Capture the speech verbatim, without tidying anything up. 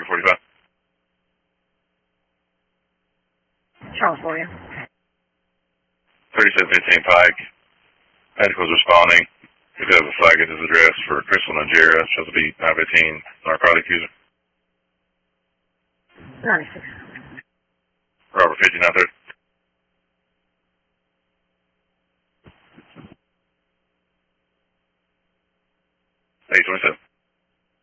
Baker forty-five. Charles for you. thirty-seven fifteen Pike. Medical's responding. We do have a flag at his address for Crystal Nigeria. Supposed to be nine fifteen narcotic user. ninety-six. Robert fifty-nine thirty. eight twenty-seven.